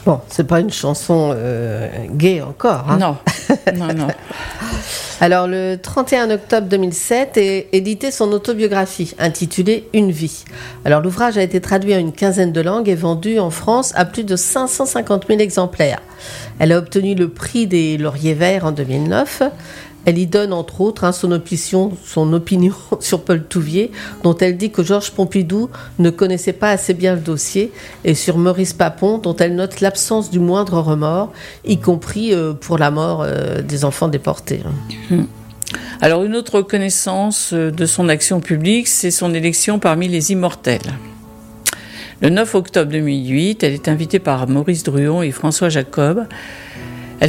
Bon, c'est pas une chanson gay encore. Hein. Non, non. Alors, le 31 octobre 2007 est édité son autobiographie, intitulée « Une vie ». Alors, l'ouvrage a été traduit en une quinzaine de langues et vendu en France à plus de 550 000 exemplaires. Elle a obtenu le prix des Lauriers Verts en 2009. Elle y donne, entre autres, son opinion sur Paul Touvier, dont elle dit que Georges Pompidou ne connaissait pas assez bien le dossier, et sur Maurice Papon, dont elle note l'absence du moindre remords, y compris pour la mort des enfants déportés. Alors, une autre reconnaissance de son action publique, c'est son élection parmi les immortels. Le 9 octobre 2008, elle est invitée par Maurice Druon et François Jacob. Elle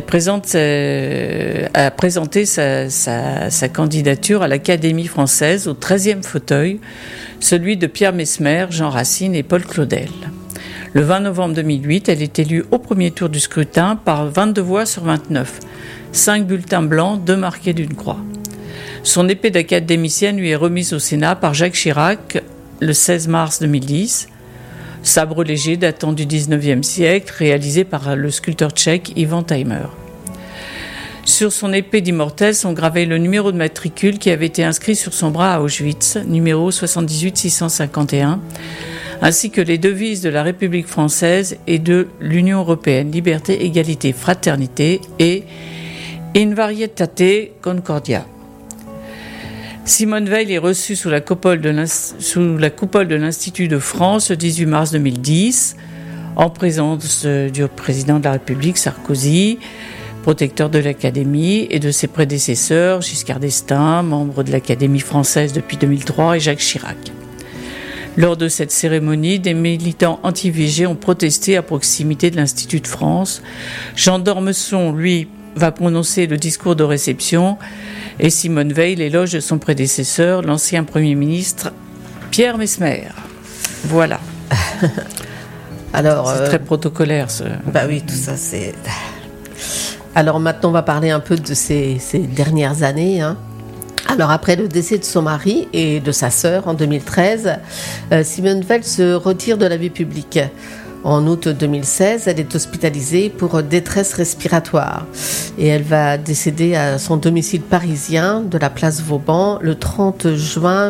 a présenté sa candidature à l'Académie française au 13e fauteuil, celui de Pierre Messmer, Jean Racine et Paul Claudel. Le 20 novembre 2008, elle est élue au premier tour du scrutin par 22 voix sur 29. 5 bulletins blancs, 2 marqués d'une croix. Son épée d'académicienne lui est remise au Sénat par Jacques Chirac le 16 mars 2010. Sabre léger datant du 19e siècle, réalisé par le sculpteur tchèque Ivan Taymer. Sur son épée d'immortel sont gravés le numéro de matricule qui avait été inscrit sur son bras à Auschwitz, numéro 78651, ainsi que les devises de la République française et de l'Union européenne, liberté, égalité, fraternité et in varietate concordia. Simone Veil est reçue sous la coupole de l'Institut de France le 18 mars 2010, en présence du président de la République, Sarkozy, protecteur de l'Académie, et de ses prédécesseurs, Giscard d'Estaing, membre de l'Académie française depuis 2003, et Jacques Chirac. Lors de cette cérémonie, des militants anti-IVG ont protesté à proximité de l'Institut de France. Jean d'Ormesson, lui, va prononcer le discours de réception, et Simone Veil l'éloge de son prédécesseur, l'ancien Premier ministre Pierre Messmer. Voilà. Alors, c'est très protocolaire, ce... Bah oui, tout ça, c'est... Alors maintenant, on va parler un peu de ces dernières années. Alors, après le décès de son mari et de sa sœur en 2013, Simone Veil se retire de la vie publique. En août 2016, elle est hospitalisée pour détresse respiratoire et elle va décéder à son domicile parisien de la place Vauban le 30 juin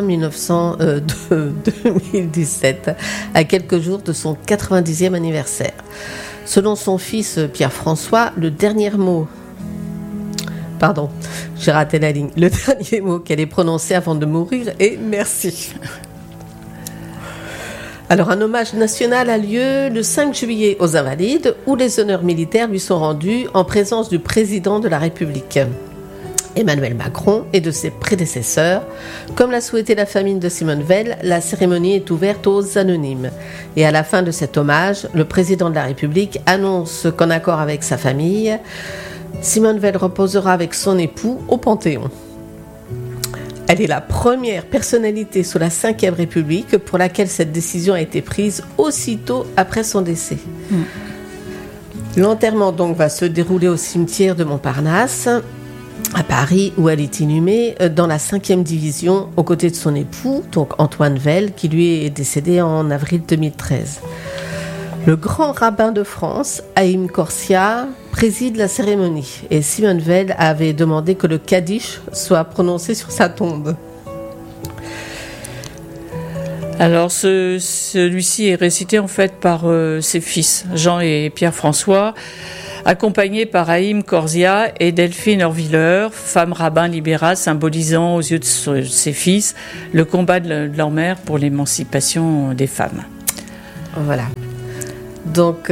2017, à quelques jours de son 90e anniversaire. Selon son fils Pierre-François, le dernier mot qu'elle ait prononcé avant de mourir est « merci ». Alors, un hommage national a lieu le 5 juillet aux Invalides, où les honneurs militaires lui sont rendus en présence du président de la République, Emmanuel Macron, et de ses prédécesseurs. Comme l'a souhaité la famille de Simone Veil, la cérémonie est ouverte aux anonymes. Et à la fin de cet hommage, le président de la République annonce qu'en accord avec sa famille, Simone Veil reposera avec son époux au Panthéon. Elle est la première personnalité sous la Ve République pour laquelle cette décision a été prise aussitôt après son décès. L'enterrement donc va se dérouler au cimetière de Montparnasse, à Paris, où elle est inhumée dans la 5e division aux côtés de son époux, donc Antoine Veil, qui lui est décédé en avril 2013. Le grand rabbin de France, Haïm Corsia, préside la cérémonie et Simone Veil avait demandé que le Kaddish soit prononcé sur sa tombe. Alors celui-ci est récité en fait par ses fils, Jean et Pierre-François, accompagnés par Haïm Corsia et Delphine Horviller, femme rabbin libérale symbolisant aux yeux de ses fils le combat de leur mère pour l'émancipation des femmes. Voilà. Donc,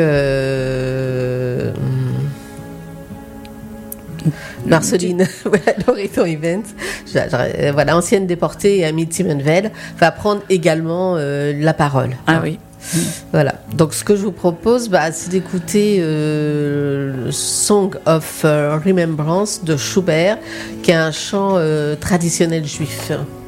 Marceline Loreto Evans, ancienne déportée et amie de Simone Veil, va prendre également la parole. Ah oui. Voilà. Donc, ce que je vous propose, c'est d'écouter le Song of Remembrance de Schubert, qui est un chant traditionnel juif.